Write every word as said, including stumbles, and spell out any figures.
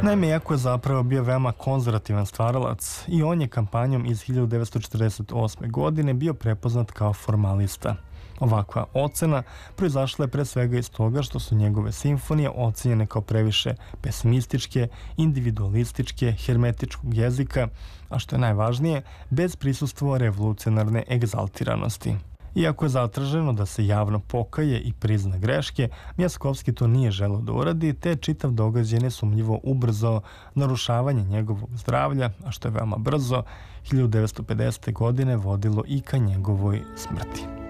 Naime, iako je zapravo bio veoma konzervativan stvaralac, i on je kampanjom iz hiljadu devetsto četrdeset osme. godine bio prepoznat kao formalista. Ovakva ocena proizašla je pre svega iz toga što su njegove simfonije ocenjene kao previše pesimističke, individualističke, hermetičkog jezika, a što je najvažnije, bez prisustva revolucionarne egzaltiranosti. Iako je zatraženo da se javno pokaje i prizna greške, Mjaskovski to nije želeo da uradi, te je čitav događaj nesumnjivo ubrzao narušavanje njegovog zdravlja, a što je veoma brzo, hiljadu devetsto pedesete. godine vodilo i ka njegovoj smrti.